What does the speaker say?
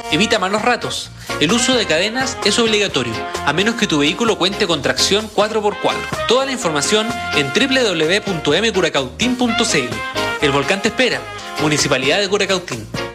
Evita malos ratos. El uso de cadenas es obligatorio, a menos que tu vehículo cuente con tracción 4x4. Toda la información en www.mcuracautín.cl. El volcán te espera. Municipalidad de Curacautín.